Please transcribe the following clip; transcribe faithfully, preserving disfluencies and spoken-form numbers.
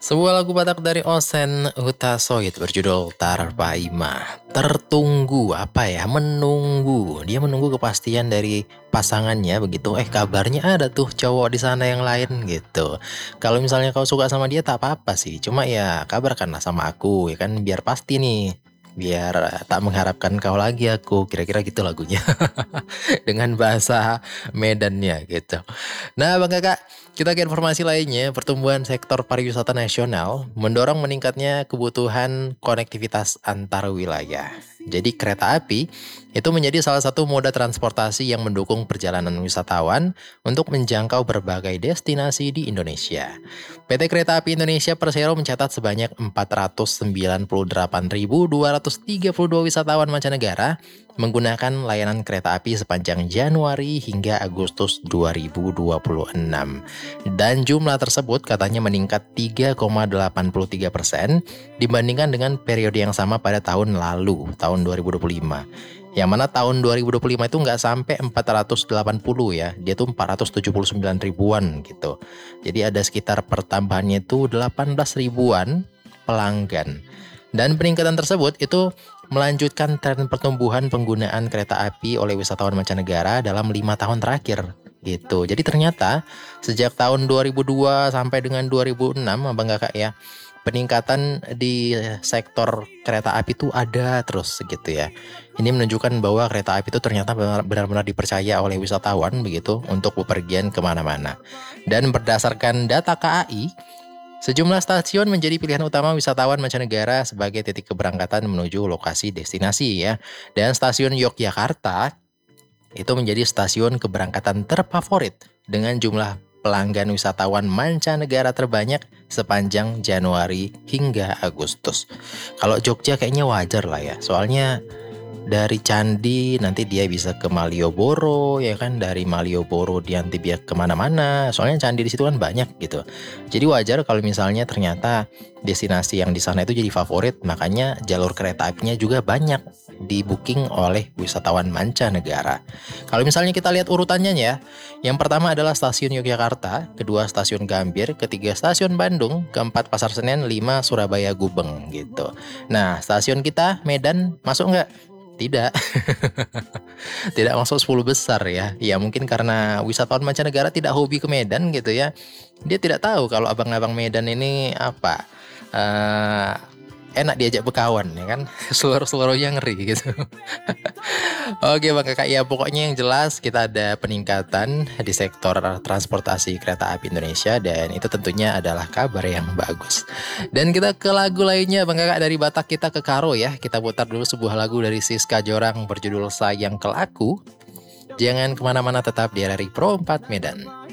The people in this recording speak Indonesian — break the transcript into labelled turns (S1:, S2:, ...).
S1: Sebuah lagu Batak dari Osen Hutasoit berjudul Tarpaima. Tertunggu, apa ya, menunggu. Dia menunggu kepastian dari pasangannya begitu. Eh, kabarnya ada tuh cowok di sana yang lain gitu. Kalau misalnya kau suka sama dia tak apa-apa sih. Cuma ya kabarkanlah sama aku ya kan, biar pasti nih. Biar eh, tak mengharapkan kau lagi aku. Kira-kira gitu lagunya. Dengan bahasa Medannya gitu. Nah, Bang Kakak, kita ke informasi lainnya. Pertumbuhan sektor pariwisata nasional mendorong meningkatnya kebutuhan konektivitas antar wilayah. Jadi kereta api itu menjadi salah satu moda transportasi yang mendukung perjalanan wisatawan untuk menjangkau berbagai destinasi di Indonesia. P T Kereta Api Indonesia Persero mencatat sebanyak empat ratus sembilan puluh delapan ribu dua ratus tiga puluh dua wisatawan mancanegara menggunakan layanan kereta api sepanjang Januari hingga Agustus dua ribu dua puluh enam. Dan jumlah tersebut katanya meningkat tiga koma delapan tiga persen dibandingkan dengan periode yang sama pada tahun lalu, tahun dua ribu dua puluh lima. Yang mana tahun dua ribu dua puluh lima itu nggak sampai empat ratus delapan puluh ya, dia tuh empat ratus tujuh puluh sembilan ribuan gitu. Jadi ada sekitar pertambahannya itu delapan belas ribuan pelanggan. Dan peningkatan tersebut itu melanjutkan tren pertumbuhan penggunaan kereta api oleh wisatawan mancanegara dalam lima tahun terakhir gitu. Jadi ternyata sejak tahun dua ribu dua sampai dengan dua ribu enam, Abang Kakak ya, peningkatan di sektor kereta api itu ada terus gitu ya. Ini menunjukkan bahwa kereta api itu ternyata benar-benar dipercaya oleh wisatawan begitu untuk bepergian kemana-mana. Dan berdasarkan data K A I, sejumlah stasiun menjadi pilihan utama wisatawan mancanegara sebagai titik keberangkatan menuju lokasi destinasi ya. Dan stasiun Yogyakarta itu menjadi stasiun keberangkatan terfavorit dengan jumlah pelanggan wisatawan mancanegara terbanyak sepanjang Januari hingga Agustus. Kalau Jogja kayaknya wajar lah ya, soalnya dari Candi nanti dia bisa ke Malioboro ya kan, dari Malioboro dia nanti biar kemana-mana, soalnya candi di situ kan banyak gitu. Jadi wajar kalau misalnya ternyata destinasi yang di sana itu jadi favorit, makanya jalur kereta apinya juga banyak di booking oleh wisatawan mancanegara. Kalau misalnya kita lihat urutannya ya, yang pertama adalah stasiun Yogyakarta, kedua stasiun Gambir, ketiga stasiun Bandung, keempat Pasar Senen, lima Surabaya Gubeng gitu. Nah, stasiun kita Medan masuk nggak? Tidak, tidak masuk sepuluh besar ya. Ya mungkin karena wisatawan mancanegara tidak hobi ke Medan gitu ya. Dia tidak tahu kalau abang-abang Medan ini apa, eh, enak diajak berkawan ya kan. Seluruh-seluruhnya ngeri gitu. Oke Bang Kakak, ya pokoknya yang jelas kita ada peningkatan di sektor transportasi kereta api Indonesia dan itu tentunya adalah kabar yang bagus. Dan kita ke lagu lainnya Bang Kakak, dari Batak kita ke Karo ya. Kita putar dulu sebuah lagu dari Siska Jorang berjudul Sayang Kelaku. Jangan kemana-mana, tetap di R R I Pro empat Medan.